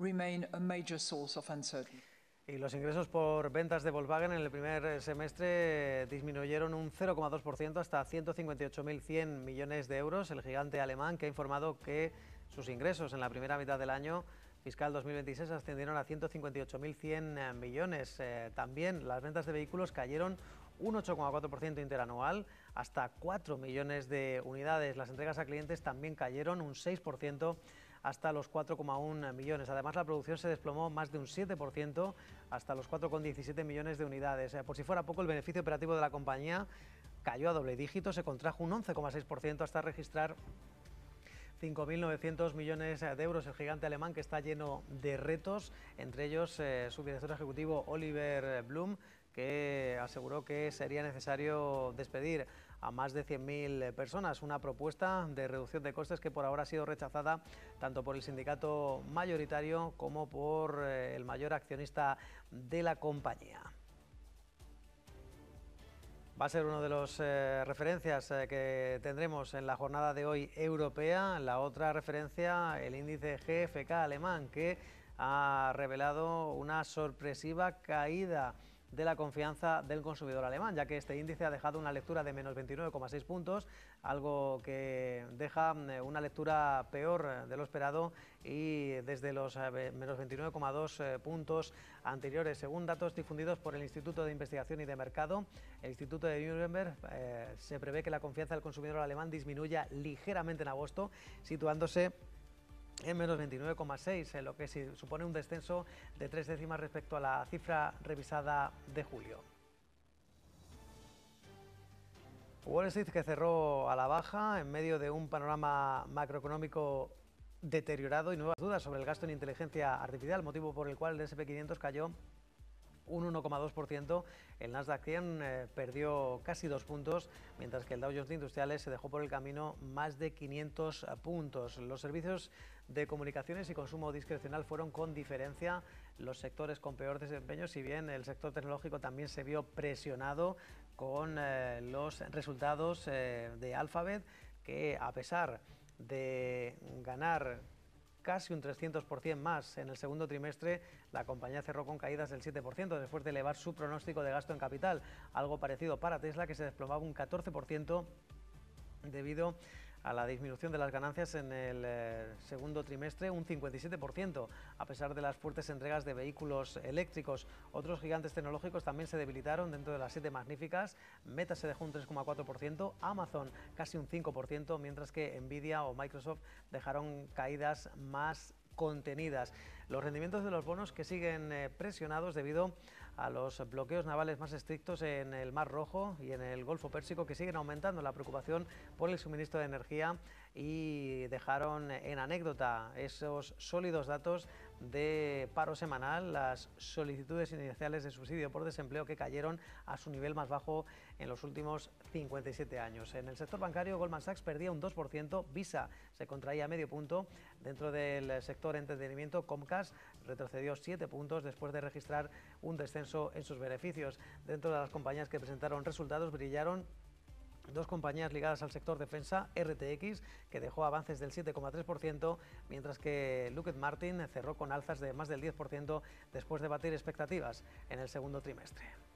remain a major source of uncertainty. Y los ingresos por ventas de Volkswagen en el primer semestre disminuyeron un 0,2% hasta 158.100 millones de euros. El gigante alemán, que ha informado que sus ingresos en la primera mitad del año fiscal 2026 ascendieron a 158.100 millones. También las ventas de vehículos cayeron un 8,4% interanual, hasta 4 millones de unidades. Las entregas a clientes también cayeron un 6%, hasta los 4,1 millones. Además, la producción se desplomó más de un 7%, hasta los 4,17 millones de unidades. Por si fuera poco, el beneficio operativo de la compañía cayó a doble dígito, se contrajo un 11,6% hasta registrar 5.900 millones de euros. El gigante alemán, que está lleno de retos, entre ellos su director ejecutivo Oliver Blume, que aseguró que sería necesario despedir a más de 100.000 personas, una propuesta de reducción de costes que por ahora ha sido rechazada tanto por el sindicato mayoritario como por el mayor accionista de la compañía. Va a ser una de las referencias que tendremos en la jornada de hoy europea. La otra referencia, el índice GfK alemán, que ha revelado una sorpresiva caída de la confianza del consumidor alemán, ya que este índice ha dejado una lectura de menos 29,6 puntos, algo que deja una lectura peor de lo esperado y desde los menos 29,2 puntos anteriores. Según datos difundidos por el Instituto de Investigación y de Mercado, el Instituto de Nuremberg, se prevé que la confianza del consumidor alemán disminuya ligeramente en agosto, situándose en menos 29,6, lo que supone un descenso de 3 décimas respecto a la cifra revisada de julio. Wall Street, que cerró a la baja en medio de un panorama macroeconómico deteriorado y nuevas dudas sobre el gasto en inteligencia artificial, motivo por el cual el S&P 500 cayó un 1,2%, el Nasdaq 100 perdió casi 2 puntos, mientras que el Dow Jones de Industriales se dejó por el camino más de 500 puntos. Los servicios de comunicaciones y consumo discrecional fueron con diferencia los sectores con peor desempeño, si bien el sector tecnológico también se vio presionado con los resultados de Alphabet, que a pesar de ganar casi un 300% más en el segundo trimestre, la compañía cerró con caídas del 7% después de elevar su pronóstico de gasto en capital, algo parecido para Tesla, que se desplomaba un 14% debido a la disminución de las ganancias en el segundo trimestre, un 57%, a pesar de las fuertes entregas de vehículos eléctricos. Otros gigantes tecnológicos también se debilitaron dentro de las 7 magníficas. Meta se dejó un 3,4%, Amazon casi un 5%, mientras que Nvidia o Microsoft dejaron caídas más contenidas. Los rendimientos de los bonos, que siguen presionados debido a los bloqueos navales más estrictos en el Mar Rojo y en el Golfo Pérsico, que siguen aumentando la preocupación por el suministro de energía, y dejaron en anécdota esos sólidos datos de paro semanal, las solicitudes iniciales de subsidio por desempleo, que cayeron a su nivel más bajo en los últimos 57 años. En el sector bancario, Goldman Sachs perdía un 2%, Visa se contraía medio punto. Dentro del sector entretenimiento, Comcast retrocedió 7 puntos después de registrar un descenso en sus beneficios. Dentro de las compañías que presentaron resultados, brillaron dos compañías ligadas al sector defensa, RTX, que dejó avances del 7,3%, mientras que Lockheed Martin cerró con alzas de más del 10% después de batir expectativas en el segundo trimestre.